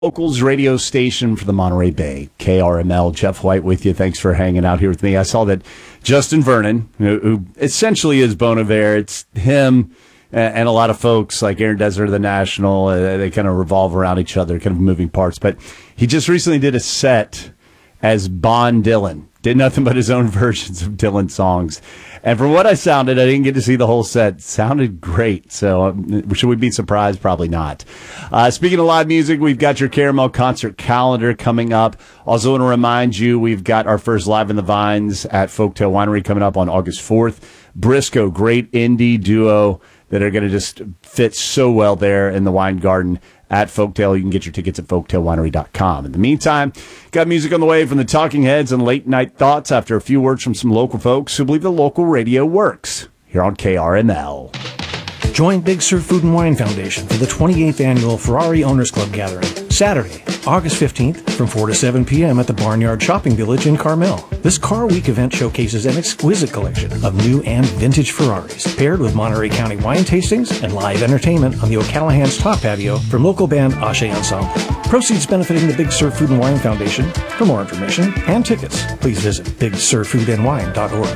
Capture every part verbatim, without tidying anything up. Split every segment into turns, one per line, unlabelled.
Locals radio station for the Monterey Bay, K R M L. Jeff White with you. Thanks for hanging out here with me. I saw that Justin Vernon, who, who essentially is Bon Iver, it's him and a lot of folks like Aaron Desert of the National. Uh, they kind of revolve around each other, kind of moving parts. But he just recently did a set as Bon Dylan. Did nothing but his own versions of Dylan songs. And from what I sounded, I didn't get to see the whole set. Sounded great. So um, should we be surprised? Probably not. Uh, speaking of live music, we've got your Caramel concert calendar coming up. Also want to remind you, we've got our first Live in the Vines at Folktail Winery coming up on August fourth. Briscoe, great indie duo that are going to just fit so well there in the wine garden at Folktail. You can get your tickets at folktail winery dot com. In the meantime, got music on the way from the Talking Heads and Late Night Thoughts after a few words from some local folks who believe the local radio works here on K R M L.
Join Big Sur Food and Wine Foundation for the twenty-eighth Annual Ferrari Owners Club Gathering, Saturday, August fifteenth, from four to seven p.m. at the Barnyard Shopping Village in Carmel. This Car Week event showcases an exquisite collection of new and vintage Ferraris, paired with Monterey County wine tastings and live entertainment on the O'Callahan's top patio from local band Ashe Ensemble. Proceeds benefiting the Big Sur Food and Wine Foundation. For more information and tickets, please visit big sur food and wine dot org.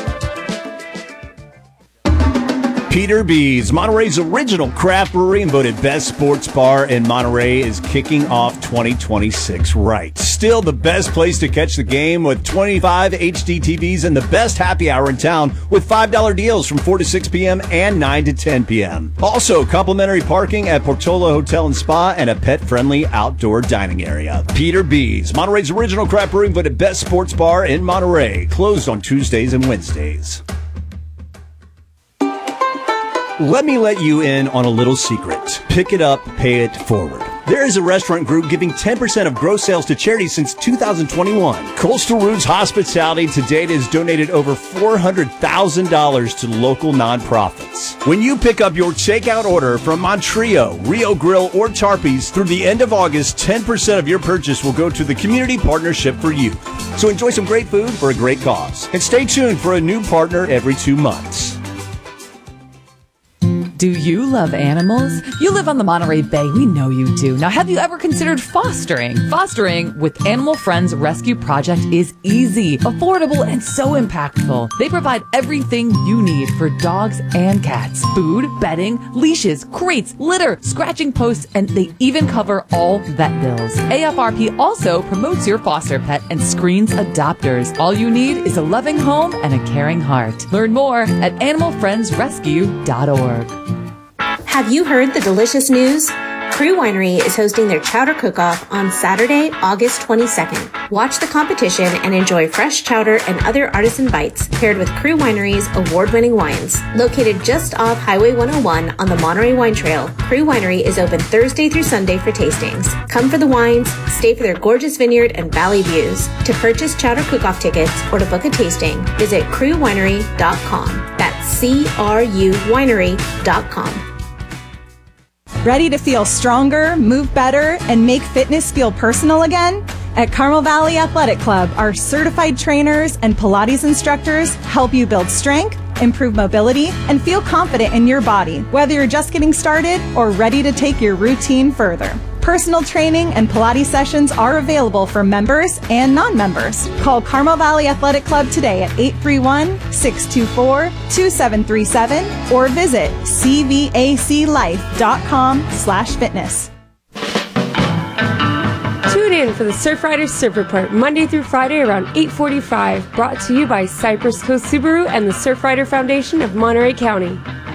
Peter B's, Monterey's original craft brewery and voted best sports bar in Monterey, is kicking off twenty twenty-six right. Still the best place to catch the game with twenty-five H D T Vs and the best happy hour in town with five dollar deals from four to six p.m. and nine to ten p.m. Also, complimentary parking at Portola Hotel and Spa and a pet-friendly outdoor dining area. Peter B's, Monterey's original craft brewery and voted best sports bar in Monterey. Closed on Tuesdays and Wednesdays. Let me let you in on a little secret. Pick it up, pay it forward. There is a restaurant group giving ten percent of gross sales to charity since two thousand twenty-one. Coastal Roots Hospitality to date has donated over four hundred thousand dollars to local nonprofits. When you pick up your takeout order from Montrio, Rio Grill, or Tarpey's through the end of August, ten percent of your purchase will go to the Community Partnership for Youth. So enjoy some great food for a great cause. And stay tuned for a new partner every two months.
Do you love animals? You live on the Monterey Bay. We know you do. Now, have you ever considered fostering? Fostering with Animal Friends Rescue Project is easy, affordable, and so impactful. They provide everything you need for dogs and cats. Food, bedding, leashes, crates, litter, scratching posts, and they even cover all vet bills. A F R P also promotes your foster pet and screens adopters. All you need is a loving home and a caring heart. Learn more at animal friends rescue dot org.
Have you heard the delicious news? Crew Winery is hosting their chowder cook-off on Saturday, August twenty-second. Watch the competition and enjoy fresh chowder and other artisan bites paired with Crew Winery's award-winning wines. Located just off Highway one oh one on the Monterey Wine Trail, Crew Winery is open Thursday through Sunday for tastings. Come for the wines, stay for their gorgeous vineyard and valley views. To purchase chowder cook-off tickets or to book a tasting, visit crew winery dot com. That's C R U winery dot com.
Ready to feel stronger, move better, and make fitness feel personal again? At Carmel Valley Athletic Club, our certified trainers and Pilates instructors help you build strength, improve mobility, and feel confident in your body, whether you're just getting started or ready to take your routine further. Personal training and Pilates sessions are available for members and non-members. Call Carmel Valley Athletic Club today at eight three one, six two four, two seven three seven or visit c v a c life dot com slash fitness.
Tune in for the Surf Riders Surf Report Monday through Friday around eight forty-five, brought to you by Cypress Coast Subaru and the Surf Rider Foundation of Monterey County.